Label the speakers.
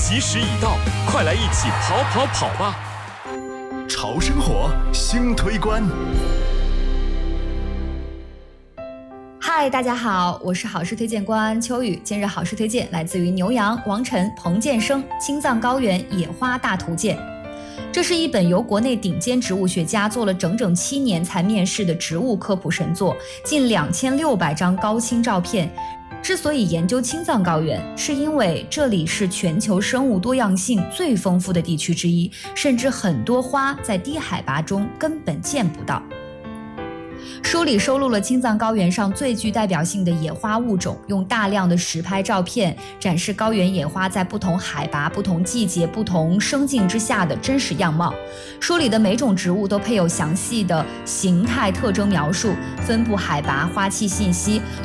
Speaker 1: 吉时已到，快来一起跑跑跑吧！
Speaker 2: 潮生活新推关。
Speaker 3: 嗨，大家好，我是好事推荐官秋雨。今日好事推荐来自于牛羊、王晨、彭建生《青藏高原野花大图鉴》。这是一本由国内顶尖植物学家做了整整7年才面世的植物科普神作，近2600张高清照片。之所以研究青藏高原，是因为这里是全球生物多样性最丰富的地区之一，甚至很多花在低海拔中根本见不到。书里收录了青藏高原上最具代表性的野花物种，用大量的实拍照片展示高原野花在不同海拔、不同季节、不同生境之下的真实样貌。书里的每种植物都配有详细的形态特征描述、分布海拔、花期信息，